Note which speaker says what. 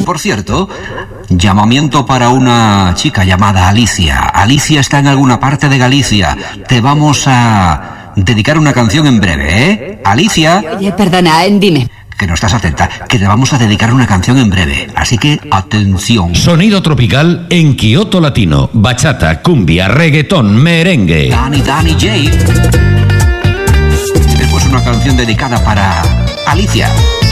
Speaker 1: Por cierto, llamamiento para una chica llamada Alicia. Alicia está en alguna parte de Galicia. Te vamos a dedicar una canción en breve, ¿eh? Alicia.
Speaker 2: Oye, perdona, dime.
Speaker 1: Que no estás atenta, que te vamos a dedicar una canción en breve. Así que, atención.
Speaker 3: Sonido tropical en Kioto Latino. Bachata, cumbia, reggaetón, merengue.
Speaker 1: Danny J. Después una canción dedicada para Alicia.